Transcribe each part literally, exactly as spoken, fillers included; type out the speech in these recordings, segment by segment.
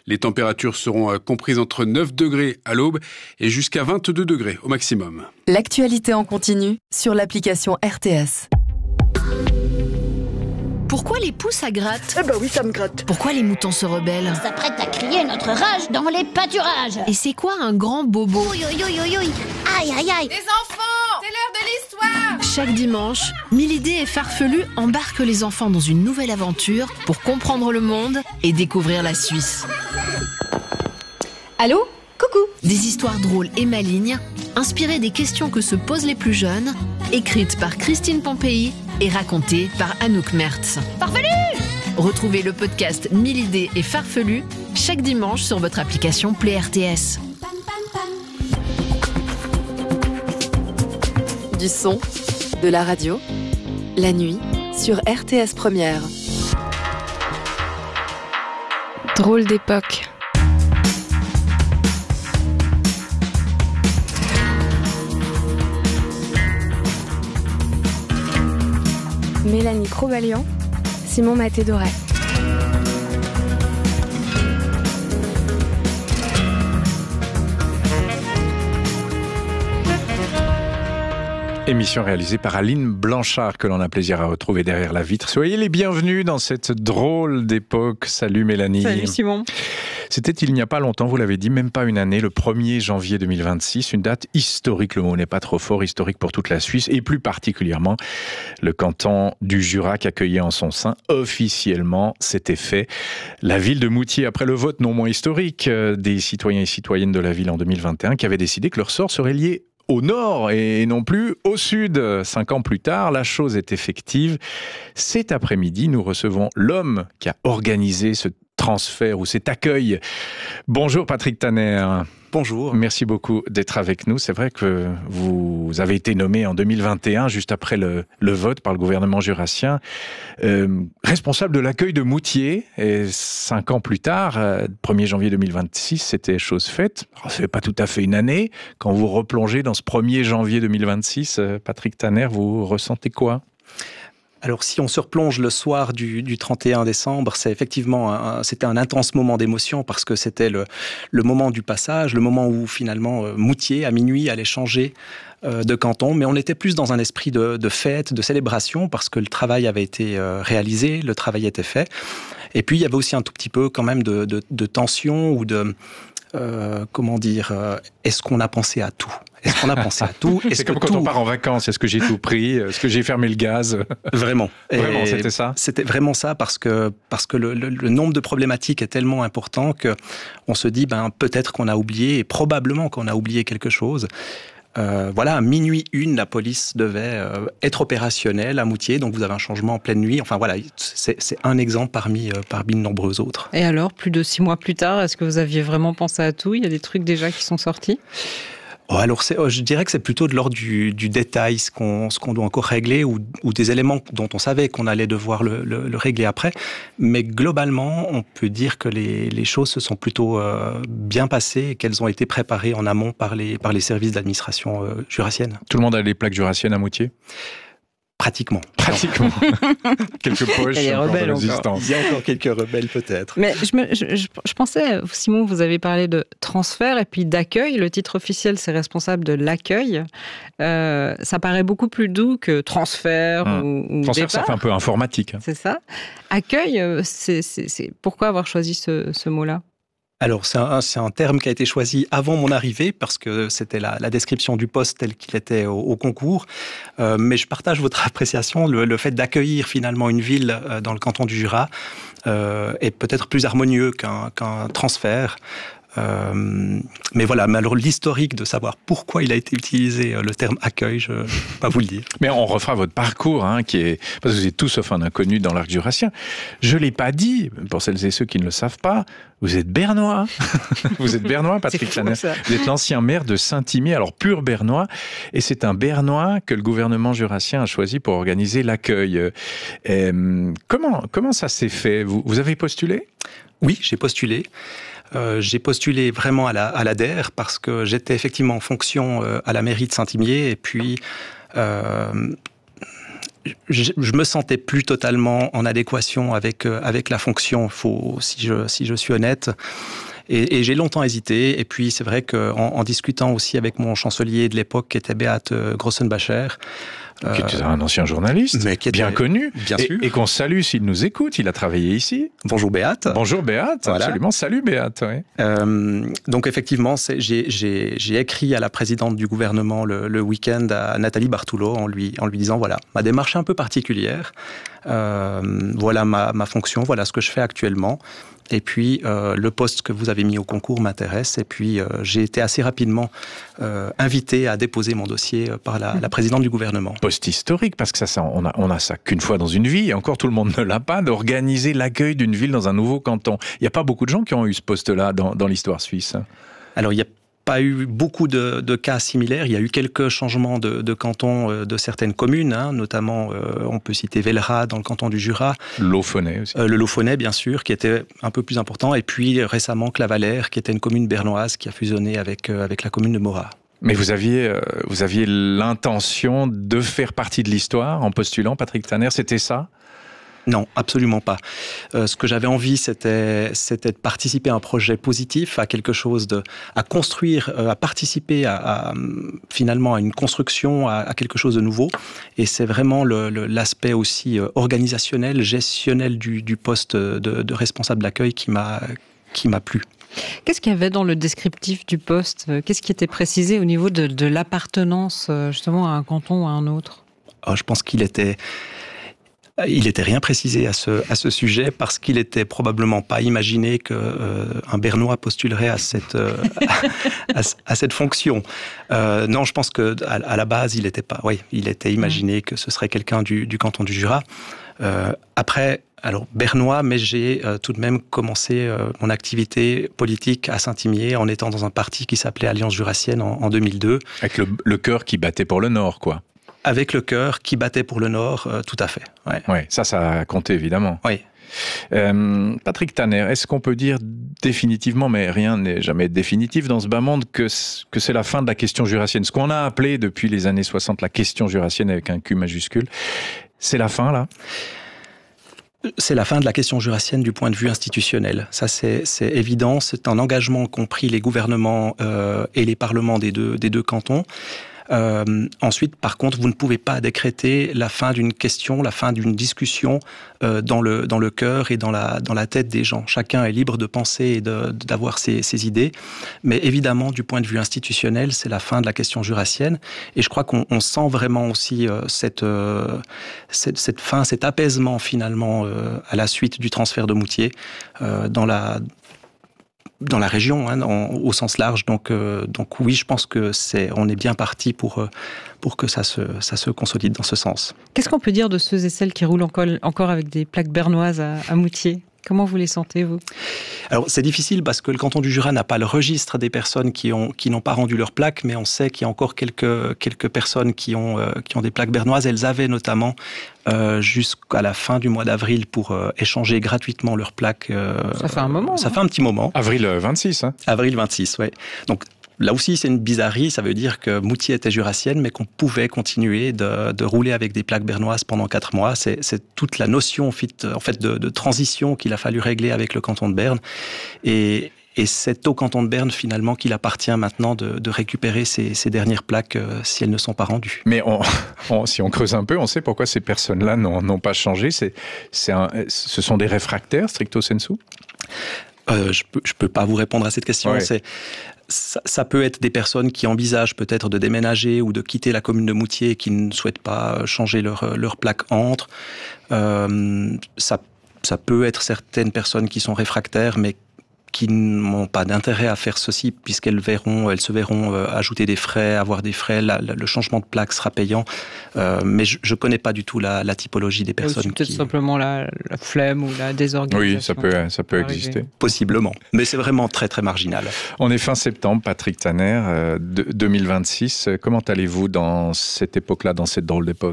Les températures seront comprises entre neuf degrés à l'aube et jusqu'à vingt-deux degrés au maximum. L'actualité en continu sur l'application R T S. Pourquoi les poules ça gratte ? Eh ben oui, ça me gratte. Pourquoi les moutons se rebellent ? On s'apprête à crier notre rage dans les pâturages. Et c'est quoi un grand bobo ? Ouïe, ouïe, ouïe, ouïe, ouïe. Aïe, aïe, aïe. Les enfants, c'est l'heure de l'histoire. Chaque dimanche, mille idées et farfelus embarquent les enfants dans une nouvelle aventure pour comprendre le monde et découvrir la Suisse. Allô ? Coucou. Des histoires drôles et malignes, inspirées des questions que se posent les plus jeunes, écrites par Christine Pompéi et racontées par Anouk Mertz. Farfelu ! Retrouvez le podcast mille idées et farfelus chaque dimanche sur votre application Play R T S. Du son, de la radio, la nuit sur R T S Première. Drôle d'époque. Mélanie Crobalian, Simon Maté-Doré. Émission réalisée par Aline Blanchard, que l'on a plaisir à retrouver derrière la vitre. Soyez les bienvenus dans cette drôle d'époque. Salut Mélanie. Salut Simon. C'était il n'y a pas longtemps, vous l'avez dit, même pas une année, le premier janvier deux mille vingt-six, une date historique, le mot n'est pas trop fort, historique pour toute la Suisse, et plus particulièrement le canton du Jura qui accueillait en son sein officiellement, c'était fait, la ville de Moutier, après le vote non moins historique des citoyens et citoyennes de la ville en deux mille vingt et un, qui avaient décidé que leur sort serait lié au nord et non plus au sud. Cinq ans plus tard, la chose est effective. Cet après-midi, nous recevons l'homme qui a organisé ce transfert ou cet accueil. Bonjour Patrick Tanner. Bonjour. Merci beaucoup d'être avec nous. C'est vrai que vous avez été nommé en deux mille vingt et un, juste après le, le vote par le gouvernement jurassien, euh, responsable de l'accueil de Moutier. Et cinq ans plus tard, euh, premier janvier deux mille vingt-six, c'était chose faite. Alors, ça fait pas tout à fait une année. Quand vous replongez dans ce premier janvier deux mille vingt-six, euh, Patrick Tanner, vous ressentez quoi ? Alors, si on se replonge le soir du, du trente et un décembre, c'est effectivement un, c'était un intense moment d'émotion parce que c'était le, le moment du passage, le moment où finalement euh, Moutier, à minuit, allait changer euh, de canton. Mais on était plus dans un esprit de, de fête, de célébration parce que le travail avait été euh, réalisé, le travail était fait. Et puis, il y avait aussi un tout petit peu quand même de, de, de tension ou de... Euh, comment dire, euh, est-ce qu'on a pensé à tout ? Est-ce qu'on a pensé à tout ? Est-ce C'est comme que quand tout... on part en vacances, est-ce que j'ai tout pris ? Est-ce que j'ai fermé le gaz ? Vraiment. Vraiment, Et c'était ça ? C'était vraiment ça, parce que, parce que le, le, le nombre de problématiques est tellement important qu'on se dit, ben, peut-être qu'on a oublié, et probablement qu'on a oublié quelque chose. Euh, voilà, à minuit une, la police devait euh, être opérationnelle à Moutier, donc vous avez un changement en pleine nuit. Enfin voilà, c'est, c'est un exemple parmi, euh, parmi de nombreux autres. Et alors, plus de six mois plus tard, est-ce que vous aviez vraiment pensé à tout ? Il y a des trucs déjà qui sont sortis ? Oh, alors, c'est, oh, je dirais que c'est plutôt de l'ordre du, du détail, ce qu'on, ce qu'on doit encore régler, ou, ou des éléments dont on savait qu'on allait devoir le, le, le régler après. Mais globalement, on peut dire que les, les choses se sont plutôt euh, bien passées et qu'elles ont été préparées en amont par les, par les services d'administration euh, jurassienne. Tout le monde a les plaques jurassiennes à Moutier ? Pratiquement. Pratiquement. Quelques poches. Il y a des rebelles encore. Il y a encore quelques rebelles peut-être. Mais je, me, je, je, je pensais, Simon, vous avez parlé de transfert et puis d'accueil. Le titre officiel, c'est responsable de l'accueil. Euh, ça paraît beaucoup plus doux que transfert mmh. ou, ou transfert, départ. Ça fait un peu informatique. C'est ça. Accueil, c'est, c'est, c'est... pourquoi avoir choisi ce, ce mot-là ? Alors, c'est un, c'est un terme qui a été choisi avant mon arrivée, parce que c'était la, la description du poste tel qu'il était au, au concours. Euh, mais je partage votre appréciation. Le, le fait d'accueillir finalement une ville euh, dans le canton du Jura euh, est peut-être plus harmonieux qu'un, qu'un transfert. Euh, mais voilà, mais alors l'historique de savoir pourquoi il a été utilisé, le terme accueil, je ne peux pas vous le dire. Mais on refera votre parcours, hein, qui est, parce que vous êtes tout sauf un inconnu dans l'arc jurassien. Je ne l'ai pas dit, pour celles et ceux qui ne le savent pas, vous êtes bernois. Vous êtes bernois, Patrick Tanner. Vous êtes l'ancien maire de Saint-Imier, alors pur bernois, et c'est un bernois que le gouvernement jurassien a choisi pour organiser l'accueil. Euh, comment, comment ça s'est fait ? vous, vous avez postulé ? Oui, j'ai postulé. Euh, j'ai postulé vraiment à la, à l'A D E R parce que j'étais effectivement en fonction euh, à la mairie de Saint-Imier et puis euh, je, je me sentais plus totalement en adéquation avec, euh, avec la fonction, faut, si, je, si je suis honnête. Et, et j'ai longtemps hésité. Et puis, c'est vrai qu'en en discutant aussi avec mon chancelier de l'époque, qui était Beat Grossenbacher, qui était un ancien journaliste, mais qui était, bien connu, bien et, sûr. et qu'on salue s'il nous écoute. Il a travaillé ici. Bonjour Beat. Bonjour Beat, voilà. Absolument. Salut Beat. Oui. Euh, donc effectivement, c'est, j'ai, j'ai, j'ai écrit à la présidente du gouvernement le, le week-end à Nathalie Bartoulot en lui, en lui disant voilà, ma démarche est un peu particulière, euh, voilà ma, ma fonction, voilà ce que je fais actuellement. Et puis, euh, le poste que vous avez mis au concours m'intéresse. Et puis, euh, j'ai été assez rapidement euh, invité à déposer mon dossier par la, la présidente du gouvernement. Poste historique, parce que ça, ça on, a, on a ça qu'une fois dans une vie, et encore tout le monde ne l'a pas, d'organiser l'accueil d'une ville dans un nouveau canton. Il n'y a pas beaucoup de gens qui ont eu ce poste-là dans, dans l'histoire suisse. Alors, il y a pas eu beaucoup de, de cas similaires. Il y a eu quelques changements de, de canton euh, de certaines communes, hein, notamment euh, on peut citer Vellerat dans le canton du Jura. Laufonnet aussi. Euh, le Laufonnet, bien sûr, qui était un peu plus important. Et puis récemment Clavaleyres, qui était une commune bernoise qui a fusionné avec, euh, avec la commune de Morat. Mais vous aviez, euh, vous aviez l'intention de faire partie de l'histoire en postulant, Patrick Tanner, c'était ça ? Non, absolument pas. Euh, ce que j'avais envie, c'était, c'était de participer à un projet positif, à quelque chose de, à construire, euh, à participer à, à finalement à une construction, à, à quelque chose de nouveau. Et c'est vraiment le, le, l'aspect aussi euh, organisationnel, gestionnel du, du poste de, de responsable d'accueil qui m'a, qui m'a plu. Qu'est-ce qu'il y avait dans le descriptif du poste ? Qu'est-ce qui était précisé au niveau de, de l'appartenance justement à un canton ou à un autre ? Oh, je pense qu'il était... Il n'était rien précisé à ce, à ce sujet parce qu'il n'était probablement pas imaginé qu'un euh, Bernois postulerait à cette, euh, à, à cette fonction. Euh, non, je pense qu'à à la base, il était pas. Oui, il était imaginé que ce serait quelqu'un du, du canton du Jura. Euh, après, alors Bernois, mais j'ai euh, tout de même commencé euh, mon activité politique à Saint-Imier en étant dans un parti qui s'appelait Alliance Jurassienne en, en deux mille deux. Avec le, le cœur qui battait pour le Nord, quoi. Avec le cœur qui battait pour le Nord, euh, tout à fait. Ouais. ouais, ça, ça a compté, évidemment. Oui. Euh, Patrick Tanner, est-ce qu'on peut dire définitivement, mais rien n'est jamais définitif dans ce bas monde, que, que c'est la fin de la question jurassienne ? Ce qu'on a appelé depuis les années soixante la question jurassienne avec un Q majuscule, c'est la fin, là ? C'est la fin de la question jurassienne du point de vue institutionnel. Ça, c'est, c'est évident. C'est un engagement qu'ont pris les gouvernements euh, et les parlements des deux, des deux cantons. Euh, ensuite, par contre, vous ne pouvez pas décréter la fin d'une question, la fin d'une discussion euh, dans le dans le cœur et dans la dans la tête des gens. Chacun est libre de penser et de, d'avoir ses, ses idées, mais évidemment, du point de vue institutionnel, c'est la fin de la question jurassienne. Et je crois qu'on on sent vraiment aussi euh, cette, euh, cette cette fin, cet apaisement finalement euh, à la suite du transfert de Moutier euh, dans la dans la région, hein, en, au sens large. Donc, euh, donc oui, je pense que c'est, on est bien parti pour, euh, pour que ça se, ça se consolide dans ce sens. Qu'est-ce qu'on peut dire de ceux et celles qui roulent encore, encore avec des plaques bernoises à, à Moutier ? Comment vous les sentez, vous ? Alors, c'est difficile parce que le canton du Jura n'a pas le registre des personnes qui, ont, qui n'ont pas rendu leur plaque, mais on sait qu'il y a encore quelques, quelques personnes qui ont, euh, qui ont des plaques bernoises. Elles avaient notamment euh, jusqu'à la fin du mois d'avril pour euh, échanger gratuitement leurs plaques. Euh, ça fait un moment. Ça hein. fait un petit moment. Avril vingt-six. Hein. Avril vingt-six, oui. Donc, là aussi, c'est une bizarrerie. Ça veut dire que Moutier était jurassienne, mais qu'on pouvait continuer de, de rouler avec des plaques bernoises pendant quatre mois. C'est, c'est toute la notion en fait, de, de transition qu'il a fallu régler avec le canton de Berne. Et, et c'est au canton de Berne, finalement, qu'il appartient maintenant de, de récupérer ces, ces dernières plaques euh, si elles ne sont pas rendues. Mais on, on, si on creuse un peu, on sait pourquoi ces personnes-là n'ont, n'ont pas changé. C'est, c'est un, ce sont des réfractaires, stricto sensu ? Euh, je peux, je peux pas vous répondre à cette question. Ouais. C'est, ça, ça peut être des personnes qui envisagent peut-être de déménager ou de quitter la commune de Moutier et qui ne souhaitent pas changer leur, leur plaque entre. Euh, ça, ça peut être certaines personnes qui sont réfractaires, mais qui n'ont pas d'intérêt à faire ceci, puisqu'elles verront, elles se verront euh, ajouter des frais, avoir des frais, la, la, le changement de plaque sera payant. Euh, mais je ne connais pas du tout la, la typologie des personnes. C'est peut-être qui... simplement la, la flemme ou la désorganisation. Oui, ça peut, ça peut exister. Possiblement, mais c'est vraiment très très marginal. On est fin septembre, Patrick Tanner, euh, de, deux mille vingt-six. Comment allez-vous dans cette époque-là, dans cette drôle d'époque ?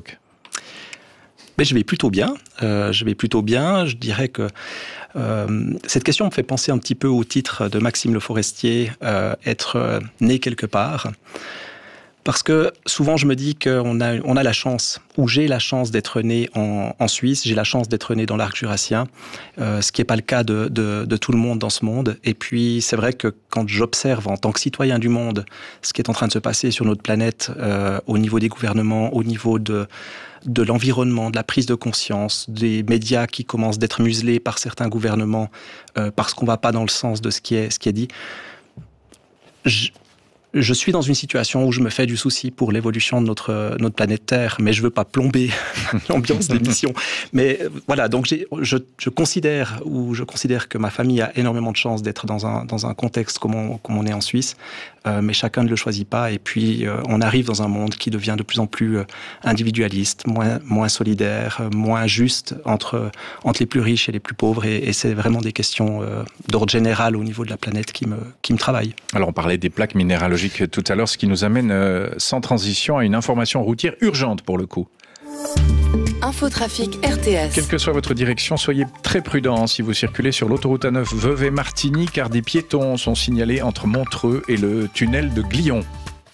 Mais je vais plutôt bien. Euh, je vais plutôt bien. Je dirais que euh, cette question me fait penser un petit peu au titre de Maxime Le Forestier, euh, être né quelque part. Parce que souvent, je me dis qu'on a, on a la chance, ou j'ai la chance d'être né en, en Suisse, j'ai la chance d'être né dans l'arc jurassien, euh, ce qui n'est pas le cas de, de, de tout le monde dans ce monde. Et puis, c'est vrai que quand j'observe en tant que citoyen du monde ce qui est en train de se passer sur notre planète, euh, au niveau des gouvernements, au niveau de, de l'environnement, de la prise de conscience, des médias qui commencent d'être muselés par certains gouvernements euh, parce qu'on ne va pas dans le sens de ce qui est, ce qui est dit, je, Je suis dans une situation où je me fais du souci pour l'évolution de notre, notre planète Terre, mais je veux pas plomber l'ambiance de l'émission. Mais voilà, donc j'ai, je, je considère ou je considère que ma famille a énormément de chance d'être dans un, dans un contexte comme on, comme on est en Suisse, euh, mais chacun ne le choisit pas. Et puis, euh, on arrive dans un monde qui devient de plus en plus euh, individualiste, moins, moins solidaire, euh, moins juste entre, entre les plus riches et les plus pauvres. Et, et c'est vraiment des questions euh, d'ordre général au niveau de la planète qui me, qui me travaillent. Alors, on parlait des plaques minéralogiques tout à l'heure, ce qui nous amène euh, sans transition à une information routière urgente pour le coup. Infotrafic R T S. Quelle que soit votre direction, soyez très prudents si vous circulez sur l'autoroute A neuf Vevey-Martigny, car des piétons sont signalés entre Montreux et le tunnel de Glion.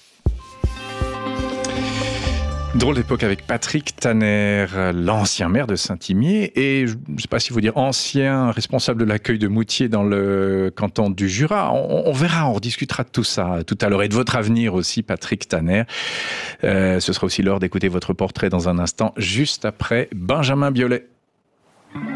Drôle d'époque avec Patrick Tanner, l'ancien maire de Saint-Imier et, je ne sais pas si vous dire, ancien responsable de l'accueil de Moutier dans le canton du Jura. On, on verra, on rediscutera de tout ça tout à l'heure et de votre avenir aussi, Patrick Tanner. Euh, ce sera aussi l'heure d'écouter votre portrait dans un instant, juste après Benjamin Biolay.